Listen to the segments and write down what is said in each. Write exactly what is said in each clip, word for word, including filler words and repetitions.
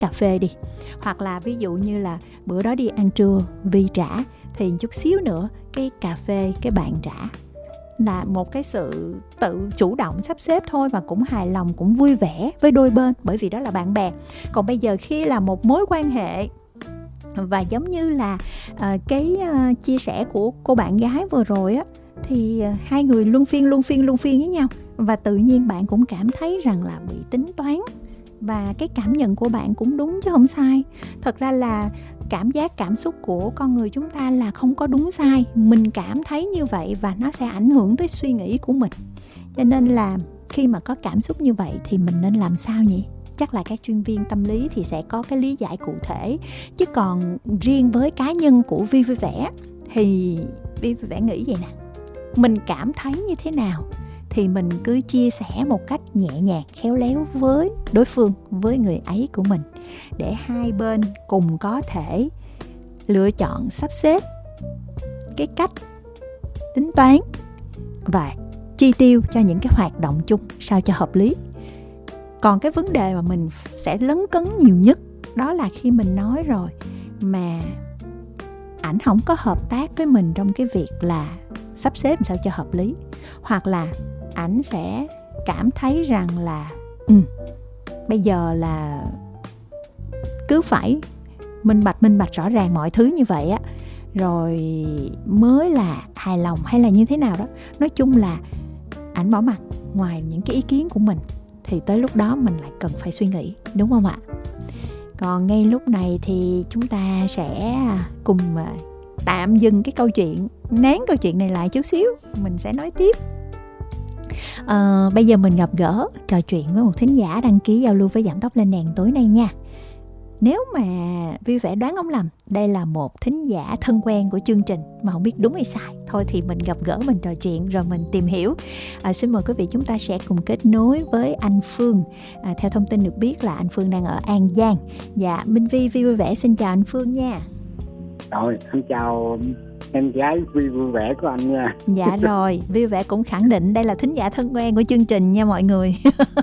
cà phê đi. Hoặc là ví dụ như là bữa đó đi ăn trưa Vi trả, thì chút xíu nữa cái cà phê cái bạn trả. Là một cái sự tự chủ động sắp xếp thôi, và cũng hài lòng, cũng vui vẻ với đôi bên, bởi vì đó là bạn bè. Còn bây giờ khi là một mối quan hệ, và giống như là uh, cái uh, chia sẻ của cô bạn gái vừa rồi á, thì uh, hai người luân phiên luân phiên luân phiên với nhau, và tự nhiên bạn cũng cảm thấy rằng là bị tính toán. Và cái cảm nhận của bạn cũng đúng chứ không sai. Thật ra là cảm giác, cảm xúc của con người chúng ta là không có đúng sai. Mình cảm thấy như vậy và nó sẽ ảnh hưởng tới suy nghĩ của mình. Cho nên là khi mà có cảm xúc như vậy thì mình nên làm sao nhỉ? Chắc là các chuyên viên tâm lý thì sẽ có cái lý giải cụ thể. Chứ còn riêng với cá nhân của Vi Vui Vẻ thì Vi Vui Vẻ nghĩ vậy nè. Mình cảm thấy như thế nào thì mình cứ chia sẻ một cách nhẹ nhàng, khéo léo với đối phương, với người ấy của mình, để hai bên cùng có thể lựa chọn, sắp xếp cái cách tính toán và chi tiêu cho những cái hoạt động chung sao cho hợp lý. Còn cái vấn đề mà mình sẽ lấn cấn nhiều nhất đó là khi mình nói rồi mà ảnh không có hợp tác với mình trong cái việc là sắp xếp sao cho hợp lý, hoặc là ảnh sẽ cảm thấy rằng là ừ, bây giờ là cứ phải minh bạch minh bạch rõ ràng mọi thứ như vậy á, rồi mới là hài lòng hay là như thế nào đó. Nói chung là ảnh bỏ mặt ngoài những cái ý kiến của mình, thì tới lúc đó mình lại cần phải suy nghĩ, đúng không ạ? Còn ngay lúc này thì chúng ta sẽ cùng tạm dừng cái câu chuyện, nén câu chuyện này lại chút xíu, mình sẽ nói tiếp. À, bây giờ mình gặp gỡ trò chuyện với một thính giả đăng ký giao lưu với Giảm Tốc Lên Đèn tối nay nha. Nếu mà Vui Vẻ đoán không lầm, đây là một thính giả thân quen của chương trình, mà không biết đúng hay sai. Thôi thì mình gặp gỡ, mình trò chuyện rồi mình tìm hiểu. À, xin mời quý vị chúng ta sẽ cùng kết nối với anh Phương. À, theo thông tin được biết là anh Phương đang ở An Giang. Dạ, Minh Vi, Vi Vui Vẻ xin chào anh Phương nha. Rồi, xin chào em gái Vi Vui Vẻ của anh nha. Dạ rồi, Vi Vui Vẻ cũng khẳng định đây là thính giả thân quen của chương trình nha mọi người.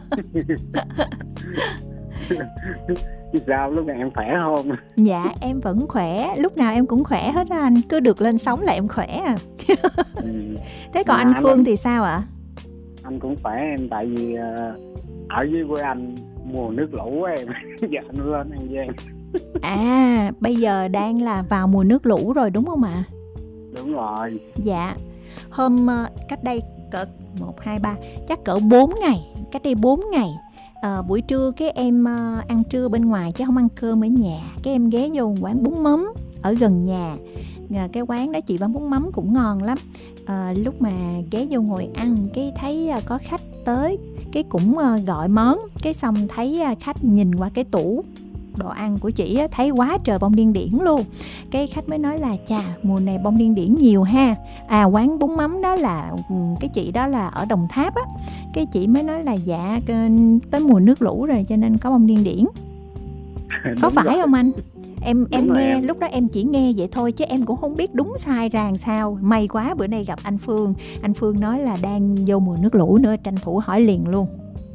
Sao lúc này em khỏe không? Dạ em vẫn khỏe, lúc nào em cũng khỏe hết á anh, cứ được lên sóng là em khỏe à. Ừ. Thế còn anh Phương anh, thì sao ạ? Anh cũng khỏe em, tại vì uh, ở dưới quê anh mùa nước lũ em, giờ anh lên An Giang. À bây giờ đang là vào mùa nước lũ rồi đúng không ạ? Đúng rồi. Dạ, hôm uh, cách đây cỡ một, hai, ba, chắc cỡ bốn ngày, cách đây bốn ngày. À, buổi trưa cái em uh, ăn trưa bên ngoài chứ không ăn cơm ở nhà. Cái em ghé vô quán bún mắm ở gần nhà. À, cái quán đó chị bán bún mắm cũng ngon lắm. À, lúc mà ghé vô ngồi ăn, cái thấy uh, có khách tới, cái cũng uh, gọi món. Cái xong thấy uh, khách nhìn qua cái tủ đồ ăn của chị á, thấy quá trời bông điên điển luôn. Cái khách mới nói là chà, mùa này bông điên điển nhiều ha. À, quán bún mắm đó là cái chị đó là ở Đồng Tháp á. Cái chị mới nói là dạ tới mùa nước lũ rồi cho nên có bông điên điển. Có phải rồi. Không anh? Em em đúng nghe em. Lúc đó em chỉ nghe vậy thôi chứ em cũng không biết đúng sai ra làm sao. May quá bữa nay gặp anh Phương. Anh Phương nói là đang vô mùa nước lũ nữa, tranh thủ hỏi liền luôn.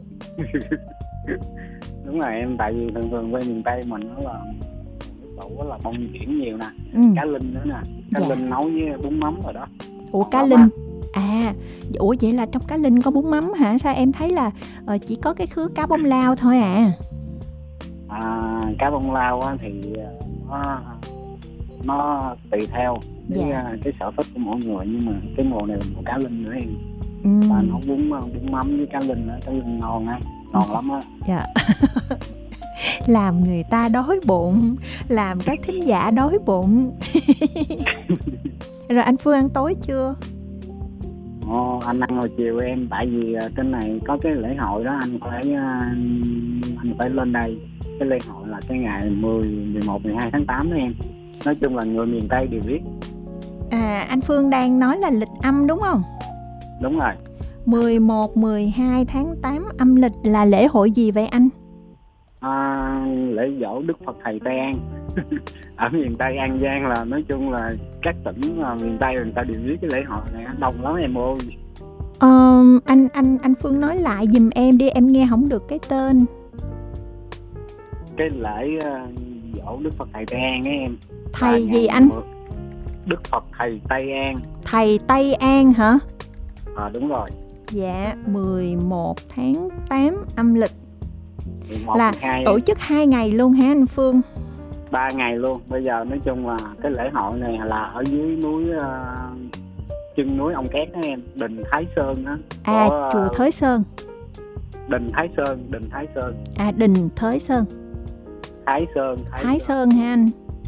Đúng rồi em, tại vì thường thường quê miền Tây mình nó là nước lũ là bông điển nhiều nè, ừ. Cá linh nữa nè, cá dạ. linh nấu với bún mắm rồi đó. Ủa cá linh? À, ủa vậy là trong cá linh có bún mắm hả? Sao em thấy là uh, chỉ có cái khứa cá bông lao thôi à? À, cá bông lao á thì nó nó tùy theo cái, dạ. cái sở thích của mỗi người, nhưng mà cái mùa này là mùa cá linh nữa em. Ừ. Và nấu bún bún mắm với cá linh nữa, cá linh ngon á, ngon lắm á. Dạ. Làm người ta đói bụng, làm các thính giả đói bụng. Rồi anh Phương ăn tối chưa? Ồ, anh ăn hồi chiều em, tại vì trên này có cái lễ hội đó, anh phải anh phải lên đây. Cái lễ hội là cái ngày mười, mười một, mười hai tháng tám đó em. Nói chung là người miền Tây đều biết. À, anh Phương đang nói là lịch âm đúng không? Đúng rồi. mười một, mười hai tháng tám âm lịch là lễ hội gì vậy anh? À, lễ giỗ Đức Phật Thầy Tây An. Ở miền Tây An Giang là nói chung là các tỉnh miền Tây người ta đều biết cái lễ hội này, đông lắm em ơi. Ờ, anh anh anh Phương nói lại giùm em đi, em nghe không được cái tên. cái lễ uh, dỗ Đức Phật thầy Tây An ấy em. Thầy gì anh? Đức Phật thầy Tây An. Thầy Tây An hả? À đúng rồi. Dạ, mười một tháng tám âm lịch. Là mười một, tổ chức hai ngày luôn hả anh Phương? Ba ngày luôn. Bây giờ nói chung là cái lễ hội này là ở dưới núi uh, chân núi Ông Két đó em, Đình Thái Sơn đó. À, của, chùa Thới Sơn. Đình Thái Sơn, Đình Thái Sơn. À, Đình Thới Sơn. Thái Sơn, Thái, Thái Sơn ha anh.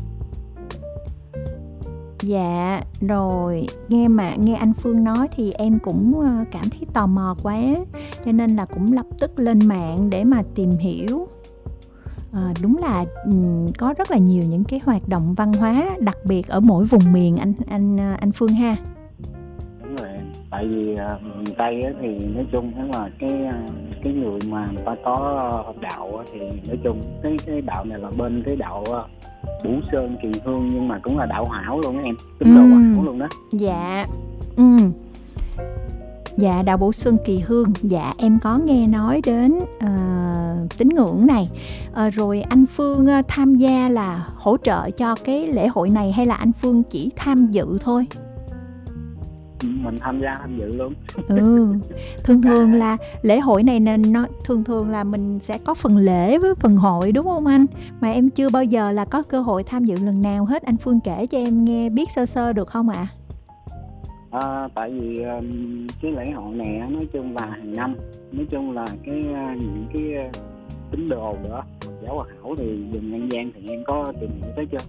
Dạ, rồi nghe mà nghe anh Phương nói thì em cũng cảm thấy tò mò quá, cho nên là cũng lập tức lên mạng để mà tìm hiểu. À, đúng là um, có rất là nhiều những cái hoạt động văn hóa đặc biệt ở mỗi vùng miền anh anh anh Phương ha. Đúng rồi, tại vì uh, miền Tây á, thì nói chung là cái cái người mà người ta có đạo á, thì nói chung cái cái đạo này là bên cái đạo uh, Bủ Sơn Kỳ Hương, nhưng mà cũng là đạo hảo luôn á em, tín đồ ừ. hảo luôn đó. Dạ, ừ. Dạ, đạo Bủ Sơn Kỳ Hương. Dạ, em có nghe nói đến uh, tín ngưỡng này. uh, Rồi anh Phương uh, tham gia là hỗ trợ cho cái lễ hội này, hay là anh Phương chỉ tham dự thôi? Mình tham gia tham dự luôn. Ừ, thường thường là lễ hội này nên nó thường thường là mình sẽ có phần lễ với phần hội đúng không anh? Mà em chưa bao giờ là có cơ hội tham dự lần nào hết. Anh Phương kể cho em nghe biết sơ sơ được không ạ? À? À, tại vì um, cái lễ hội này nói chung là hàng năm, nói chung là cái uh, những cái uh, tín đồ nữa, giáo hòa hảo thì dùng An Giang thì em có tìm hiểu tới chưa?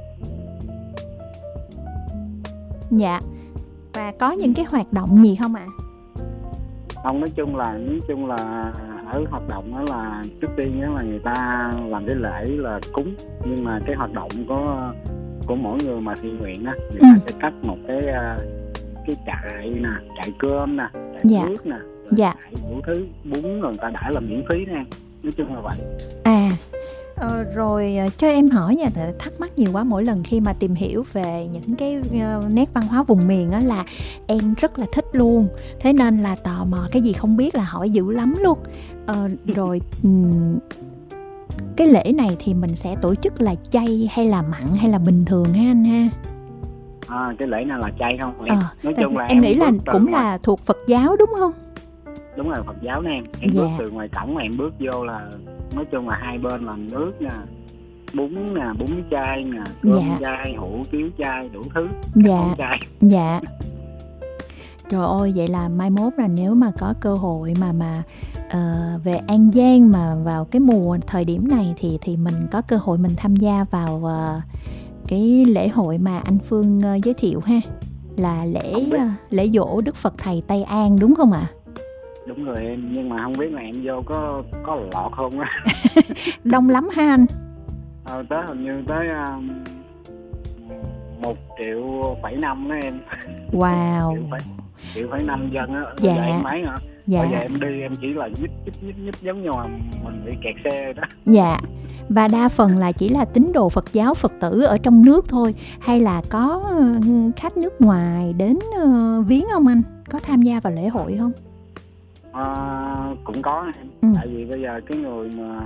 Dạ. Và có những cái hoạt động gì không ạ? À? Không, nói chung là nói chung là ở hoạt động đó là trước tiên đó là người ta làm cái lễ là cúng, nhưng mà cái hoạt động của của mỗi người mà thiện nguyện á, người ta ừ. sẽ cắt một cái cái trại nè, trại cơm nè, trại dạ. nước nè, dạ. trại đủ thứ bún rồi người ta đã là miễn phí nè, nói chung là vậy. À. Ờ, rồi cho em hỏi nha, thắc mắc nhiều quá, mỗi lần khi mà tìm hiểu về những cái uh, nét văn hóa vùng miền á là em rất là thích luôn, thế nên là tò mò cái gì không biết là hỏi dữ lắm luôn. Ờ, rồi um, cái lễ này thì mình sẽ tổ chức là chay hay là mặn hay là bình thường ha anh ha? À, cái lễ này là chay không em? Ờ, nói chung là em, em nghĩ là cũng ngoài... là thuộc Phật giáo đúng không? Đúng rồi, Phật giáo nè em. Em dạ. bước từ ngoài cổng mà em bước vô là nói chung là hai bên là nước nè, bún nè, bún chay nè, cơm dạ. chay, hủ tiếu chay, đủ thứ. Dạ. Chay. Dạ. Trời ơi, vậy là mai mốt là nếu mà có cơ hội mà mà uh, về An Giang mà vào cái mùa thời điểm này thì thì mình có cơ hội mình tham gia vào uh, cái lễ hội mà anh Phương uh, giới thiệu ha, là lễ uh, lễ dỗ Đức Phật thầy Tây An đúng không ạ? À? Đúng rồi em, nhưng mà không biết là em vô có có lọt không á. Đông lắm ha anh? Ờ, tới hình như tới um, một triệu phẩy năm đó em. Wow. Triệu phẩy, triệu phẩy năm dân á. Dạ. Bây giờ em mấy hả? Dạ. Bây giờ em đi em chỉ là nhích nhích nhích nhích giống như mà mình bị kẹt xe đó. Dạ. Và đa phần là chỉ là tín đồ Phật giáo, Phật tử ở trong nước thôi, hay là có khách nước ngoài đến uh, viếng không anh? Có tham gia vào lễ hội không? À, cũng có em. Ừ. Tại vì bây giờ cái người mà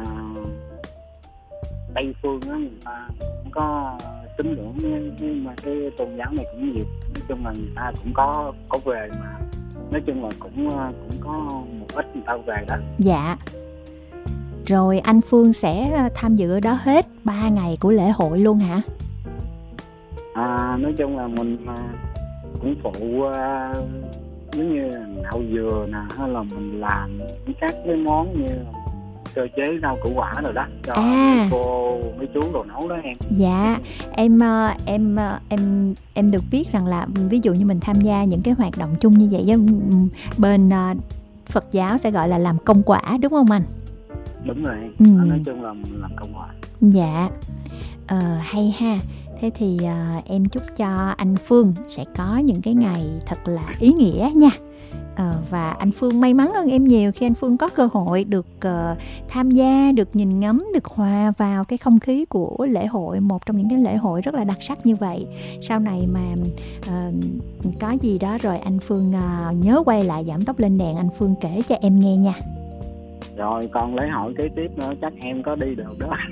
Tây phương á, người ta cũng có tín ngưỡng, nhưng mà cái tôn giáo này cũng nhiều, nói chung là người ta cũng có có về, mà nói chung là cũng cũng có một ít người ta về đó. Dạ. Rồi anh Phương sẽ tham dự ở đó hết ba ngày của lễ hội luôn hả? À, nói chung là mình cũng phụ uh, giống như nạo dừa nè, hay là mình làm các cái món như sơ chế rau củ quả rồi đó cho à. cô mấy chú đồ nấu đó em. Dạ, em em em em được biết rằng là ví dụ như mình tham gia những cái hoạt động chung như vậy với bên Phật giáo sẽ gọi là làm công quả đúng không anh? Đúng rồi, ừ. Nói chung là mình làm công quả. Dạ, ờ, hay ha. Thế thì uh, em chúc cho anh Phương sẽ có những cái ngày thật là ý nghĩa nha. Uh, và anh Phương may mắn hơn em nhiều khi anh Phương có cơ hội được uh, tham gia, được nhìn ngắm, được hòa vào cái không khí của lễ hội, một trong những cái lễ hội rất là đặc sắc như vậy. Sau này mà uh, có gì đó rồi anh Phương uh, nhớ quay lại Giảm Tốc Lên Đèn, anh Phương kể cho em nghe nha. Rồi còn lễ hội kế tiếp nữa chắc em có đi được đó.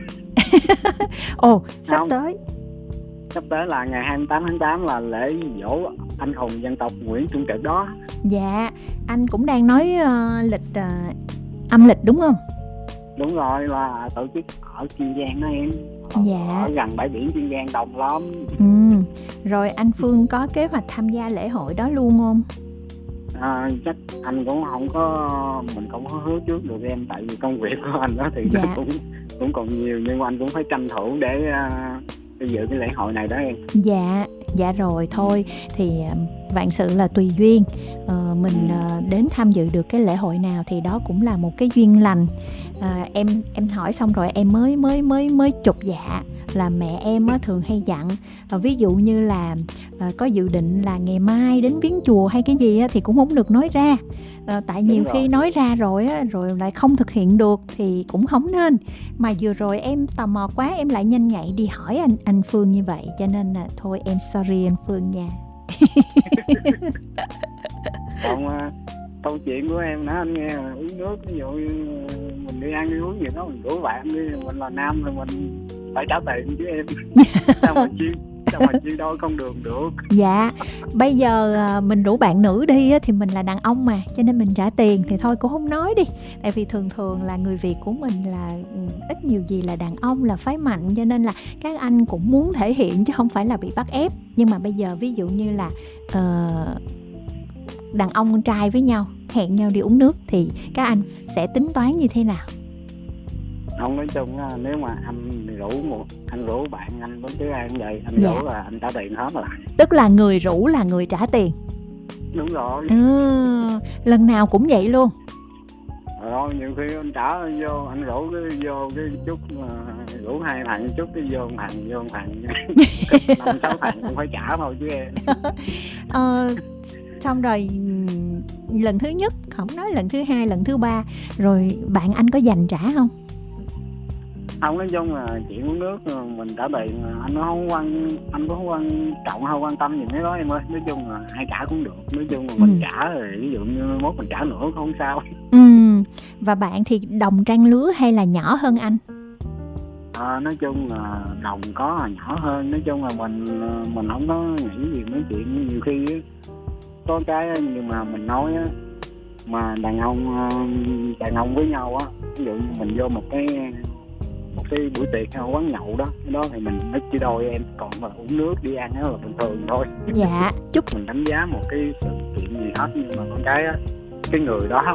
Ồ, sắp Không, tới. sắp tới là ngày hai mươi tám tháng tám là lễ dỗ anh hùng dân tộc Nguyễn Xuân Trực đó. Dạ, anh cũng đang nói uh, lịch uh, âm lịch đúng không? Đúng rồi, là tổ chức ở Kiên Giang đó em. Ở, Dạ. ở gần bãi biển Kiên Giang đông lắm. Ừ. Rồi anh Phương có kế hoạch tham gia lễ hội đó luôn không? À, chắc anh cũng không có, mình cũng không hứa trước được em, tại vì công việc của anh đó thì Dạ. nó cũng cũng còn nhiều, nhưng mà anh cũng phải tranh thủ để uh, dự cái lễ hội này đó em. Dạ, dạ rồi thôi thì uh, vạn sự là tùy duyên. Uh, mình uh, đến tham dự được cái lễ hội nào thì đó cũng là một cái duyên lành. Uh, em em hỏi xong rồi em mới mới mới mới chột dạ là mẹ em á, thường hay dặn uh, ví dụ như là uh, có dự định là ngày mai đến viếng chùa hay cái gì á, thì cũng không được nói ra. Uh, tại nhiều khi nói ra rồi á, rồi lại không thực hiện được thì cũng không nên. Mà vừa rồi em tò mò quá, em lại nhanh nhạy đi hỏi anh anh Phương như vậy, cho nên là thôi em sorry anh Phương nha. Còn uh, câu chuyện của em đó anh nghe là uống nước, ví dụ như mình đi ăn đi uống gì đó, mình rủ bạn đi, mình là nam thì mình phải trả tiền chứ em. Sao mà chia sao mà chia đôi con đường được. Dạ, bây giờ mình rủ bạn nữ đi á, thì mình là đàn ông mà, cho nên mình trả tiền thì thôi cũng không nói đi. Tại vì thường thường là người Việt của mình là ít nhiều gì là đàn ông là phái mạnh, cho nên là các anh cũng muốn thể hiện chứ không phải là bị bắt ép. Nhưng mà bây giờ ví dụ như là uh, đàn ông con trai với nhau hẹn nhau đi uống nước thì các anh sẽ tính toán như thế nào? Không, nói chung nếu mà anh rủ một anh rủ bạn anh bất cứ ai cũng vậy, anh dạ. rủ là anh trả tiền hết rồi. Tức là người rủ là người trả tiền. Đúng rồi. Ừ, lần nào cũng vậy luôn. Rồi nhiều khi anh trả vô, anh rủ cái vô cái chút mà rủ hai thằng chút cái vô thằng vô thằng năm sáu thằng cũng phải trả thôi chứ em. ờ, xong rồi lần thứ nhất không nói, lần thứ hai, lần thứ ba rồi bạn anh có dành trả không? Không, nói chung là chuyện uống nước mình trả tiền, anh nó không quan anh cũng không quan trọng, không quan tâm gì mấy đó em ơi. Nói chung là ai trả cũng được, nói chung là mình ừ. trả rồi ví dụ như mốt mình trả nữa không sao. Ừ. Và bạn thì đồng trang lứa hay là nhỏ hơn anh? À, nói chung là đồng có là nhỏ hơn. Nói chung là mình mình không có nghĩ gì mấy chuyện, nhiều khi có cái nhưng mà mình nói á, mà đàn ông đàn ông với nhau á, ví dụ như mình vô một cái một cái buổi tiệc hay quán nhậu đó, cái đó thì mình ít chia đôi em, còn mà uống nước đi ăn đó là bình thường thôi. Dạ, chúc mình đánh giá một cái sự kiện gì hết, nhưng mà con cái á, cái người đó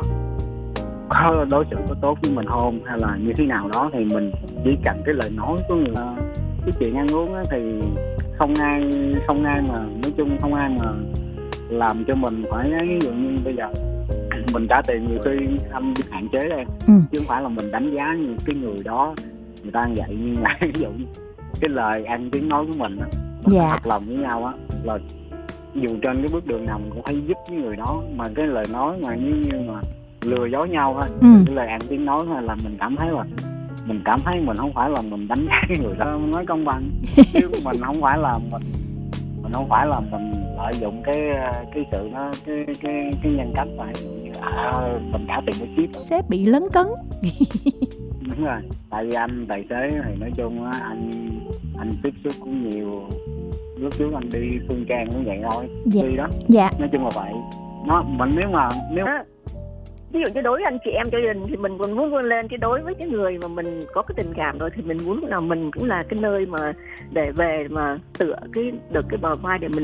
có đối xử có tốt với mình không hay là như thế nào đó, thì mình chỉ cần cái lời nói của người ta. Cái chuyện ăn uống á, thì không ai không ai mà nói chung không ai mà làm cho mình phải ấy. Ví dụ như bây giờ mình trả tiền nhiều khi anh hạn chế đây, ừ. chứ không phải là mình đánh giá như cái người đó người ta ăn vậy. Nhưng mà ví dụ cái lời ăn tiếng nói của mình á, mình dạ. thật lòng với nhau á, là dù trên cái bước đường nào mình cũng phải giúp cái người đó, mà cái lời nói mà như như mà lừa dối nhau thôi, ừ. cái lời ăn tiếng nói thôi là mình cảm thấy là mình cảm thấy mình không phải là mình đánh giá cái người đó, nói công bằng, chứ mình không phải là mình mình không phải là mình lợi dụng cái cái sự nó cái cái cái nhân cách này, à, mình trả tiền cái ship. Sếp bị lấn cấn. Đúng rồi, tại vì anh tài xế thì nói chung á, anh anh tiếp xúc cũng nhiều. Lúc trước anh đi Phương Trang cũng vậy thôi, dạ. đi đó. Dạ. Nói chung là vậy. Nó mình nếu mà nếu à, ví dụ như đối với anh chị em gia đình thì mình còn muốn vươn lên, chứ đối với cái người mà mình có cái tình cảm rồi thì mình muốn là mình cũng là cái nơi mà để về mà tựa cái được cái bờ vai để mình